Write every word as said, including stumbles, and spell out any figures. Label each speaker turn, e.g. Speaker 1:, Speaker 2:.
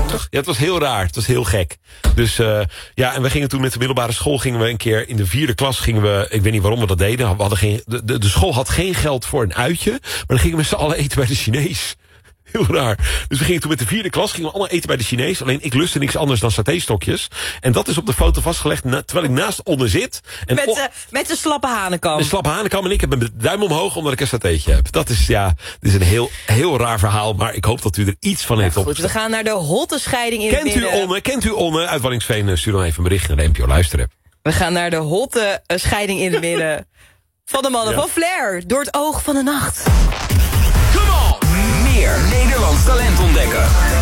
Speaker 1: Ja, het was heel raar. Het was heel gek. Dus uh, ja, en we gingen toen met de middelbare school... gingen we een keer in de vierde klas... gingen we, ik weet niet waarom we dat deden... We hadden geen, de, de, de school had geen geld voor een uitje... maar dan gingen we met z'n allen eten bij de Chinees. Heel raar. Dus we gingen toen met de vierde klas... gingen we allemaal eten bij de Chinees. Alleen ik lustte niks anders dan satéstokjes. En dat is op de foto vastgelegd... Na, terwijl ik naast onder zit. En
Speaker 2: met, uh, met de slappe hanekam.
Speaker 1: Een slappe hanekam en ik heb mijn duim omhoog... omdat ik een satéetje heb. Dat is, ja, dit is een heel, heel raar verhaal... maar ik hoop dat u er iets van heeft
Speaker 2: ja, goed,
Speaker 1: opgesteld.
Speaker 2: we gaan naar de hotte scheiding in
Speaker 1: Kent
Speaker 2: het midden.
Speaker 1: u Onne? Kent u Onne uit Waddinxveen? Stuur dan even een bericht naar de N P O Luisterapp.
Speaker 2: We gaan naar de hotte uh, scheiding in het midden... van de mannen ja. van Flair. Door het oog van de nacht.
Speaker 3: Come on! Meer Nederlands talent ontdekken.